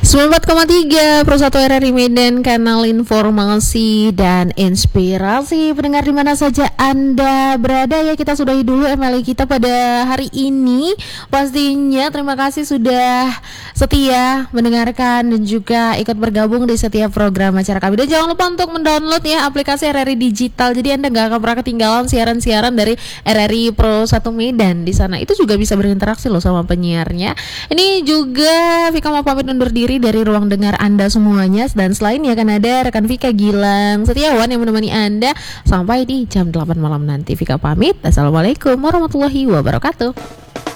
94,3 Pro 1 RRI Medan, kanal informasi dan inspirasi. Pendengar di mana saja Anda berada ya, kita sudahi dulu MLI kita pada hari ini. Pastinya terima kasih sudah setia mendengarkan dan juga ikut bergabung di setiap program acara kami. Dan jangan lupa untuk mendownload ya aplikasi RRI Digital. Jadi Anda gak akan pernah ketinggalan siaran-siaran dari RRI Pro 1 Medan. Di sana itu juga bisa berinteraksi loh sama penyiarnya. Ini juga Vika mau pamit undur diri dari ruang dengar Anda semuanya, dan selainnya akan ada rekan Vika Gilang Setiawan yang menemani Anda sampai di jam 8 malam nanti. Vika pamit. Assalamualaikum warahmatullahi wabarakatuh.